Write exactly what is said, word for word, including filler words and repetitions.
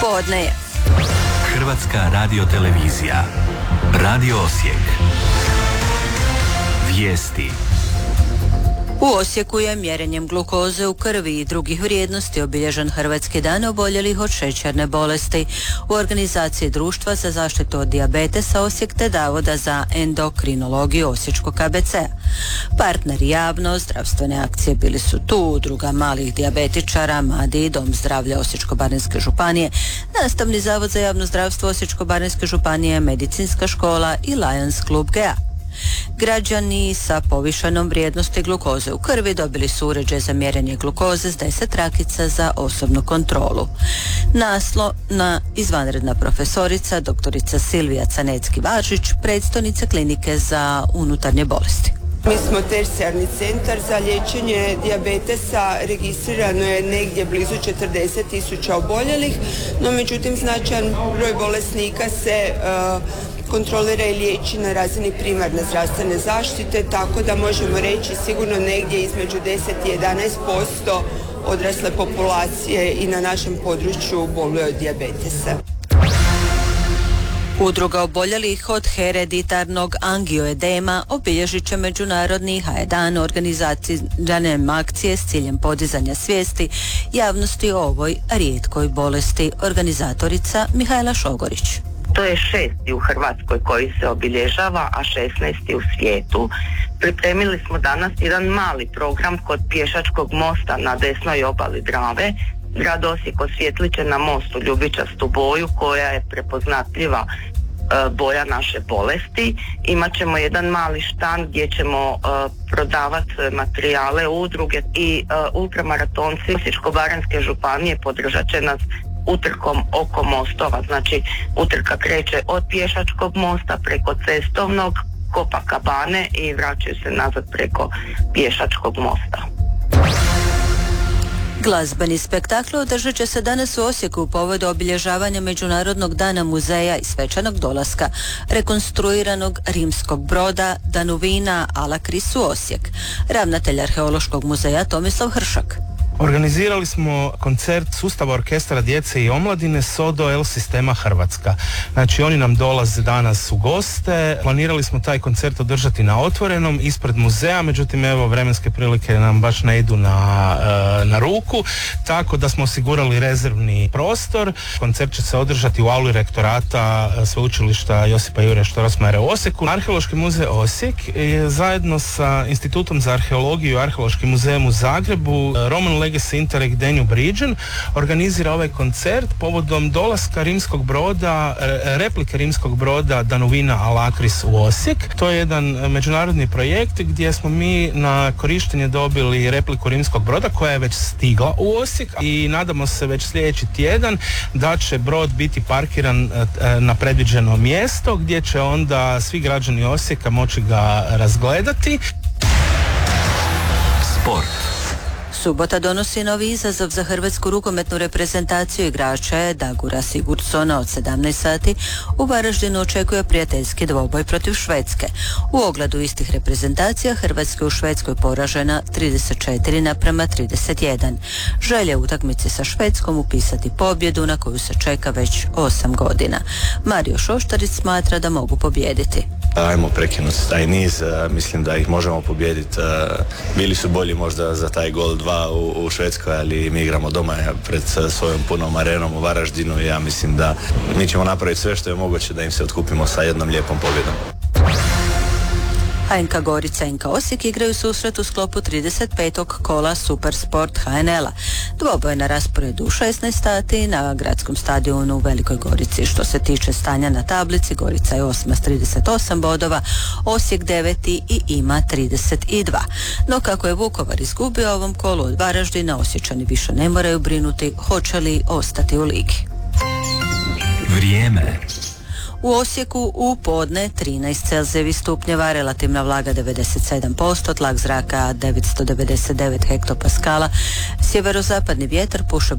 Podne je. Hrvatska radiotelevizija. Radio Osijek. Vijesti. U Osijeku je mjerenjem glukoze u krvi i drugih vrijednosti obilježen Hrvatski dan oboljelih od šećerne bolesti. U organizaciji Društva za zaštitu od dijabetesa Osijek te Zavoda za endokrinologiju Osječkog K B C-a. Partneri javnost, zdravstvene akcije bili su tu, Udruga malih dijabetičara, Madi, Dom zdravlja Osječko-baranjske županije, Nastavni zavod za javno zdravstvo Osječko-baranjske županije, Medicinska škola i Lions klub G A. Građani sa povišenom vrijednosti glukoze u krvi dobili su uređaj za mjerenje glukoze s deset trakica za osobnu kontrolu. Naslo na izvanredna profesorica doktorica Silvija Canecki-Važić, predstojnica klinike za unutarnje bolesti. Mi smo tercijarni centar za liječenje dijabetesa, registrirano je negdje blizu četrdeset tisuća oboljelih, no međutim značajan broj bolesnika se uh, kontrolira i liječi na razini primarne zdravstvene zaštite, tako da možemo reći sigurno negdje između deset i jedanaest posto odrasle populacije i na našem području boluje od dijabetesa. Udruga oboljelih od hereditarnog angioedema obilježit će međunarodni H E dan organizacijane akcije s ciljem podizanja svijesti javnosti o ovoj rijetkoj bolesti. Organizatorica Mihajla Šogorić. To je šesti u Hrvatskoj koji se obilježava, a šesnaesti u svijetu. Pripremili smo danas jedan mali program kod pješačkog mosta na desnoj obali Drave. Grad Osijek osvijetlit će na mostu ljubičastu boju koja je prepoznatljiva e, boja naše bolesti. Imaćemo jedan mali štand gdje ćemo e, prodavati materijale udruge i e, ultramaratonci Osječko-baranjske županije podržat će nas utrkom oko mostova. Znači utrka kreće od pješačkog mosta preko cestovnog, Kopakabane i vraćaju se nazad preko pješačkog mosta. Glazbeni spektakl održat će se danas u Osijeku povodom obilježavanja Međunarodnog dana muzeja i svečanog dolaska rekonstruiranog rimskog broda Danuvina Alakris u Osijek. Ravnatelj Arheološkog muzeja Tomislav Hršak. Organizirali smo koncert sustava orkestra djece i omladine Sodo El Sistema Hrvatska. Znači oni nam dolaze danas u goste. Planirali smo taj koncert održati na otvorenom ispred muzeja, međutim evo vremenske prilike nam baš ne idu na, na ruku, tako da smo osigurali rezervni prostor. Koncert će se održati u auli rektorata Sveučilišta Josipa Jurja Strossmayera u Osijeku. Arheološki muzej Osijek je zajedno sa Institutom za arheologiju i Arheološkim muzejem u Zagrebu, Roman Legacy Interreg Danube Region organizira ovaj koncert povodom dolaska rimskog broda, replike rimskog broda Danuvina Alakris u Osijek. To je jedan međunarodni projekt gdje smo mi na korištenje dobili repliku rimskog broda koja je već stigla u Osijek i nadamo se već sljedeći tjedan da će brod biti parkiran na predviđeno mjesto gdje će onda svi građani Osijeka moći ga razgledati. Sport. Subota donosi novi izazov za hrvatsku rukometnu reprezentaciju. Igrača Dagura Sigurdsona od sedamnaest sati u Varaždinu očekuje prijateljski dvoboj protiv Švedske. U ogledu istih reprezentacija Hrvatska je u Švedskoj poražena trideset četiri naprema trideset jedan. Želje utakmice sa Švedskom upisati pobjedu na koju se čeka već osam godina. Mario Šoštarić smatra da mogu pobijediti. Ajmo prekinuti taj niz, mislim da ih možemo pobijediti. Bili su bolji možda za taj gol dva u, u Švedskoj, ali mi igramo doma pred svojom punom arenom u Varaždinu i ja mislim da mi ćemo napraviti sve što je moguće da im se otkupimo sa jednom lijepom pobjedom. H N K Gorica i N K Osijek igraju susret u sklopu trideset petog kola Supersport H N L-a. Dvoboj je na rasporedu u šesnaest sati na gradskom stadionu u Velikoj Gorici. Što se tiče stanja na tablici, Gorica je osma s trideset osam bodova, Osijek deveti i ima trideset dva. No kako je Vukovar izgubio ovom kolu od Varaždina, Osječani više ne moraju brinuti hoće li ostati u ligi. Vrijeme. U Osijeku u podne trinaest celzijevih stupnjeva, relativna vlaga devedeset sedam posto, tlak zraka devetsto devedeset devet hektopaskala, sjeverozapadni vjetar puše